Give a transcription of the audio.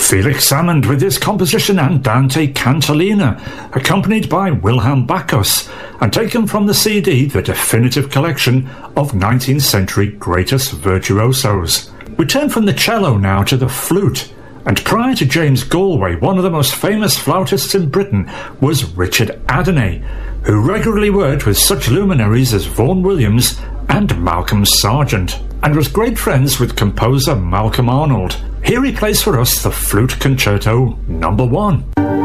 Felix Salmond with his composition Andante Cantilena, accompanied by Wilhelm Bacchus, and taken from the CD The Definitive Collection of 19th Century Greatest Virtuosos. We turn from the cello now to the flute, and prior to James Galway, one of the most famous flautists in Britain was Richard Adderley, who regularly worked with such luminaries as Vaughan Williams and Malcolm Sargent, and was great friends with composer Malcolm Arnold. Here he plays for us the Flute Concerto No. 1.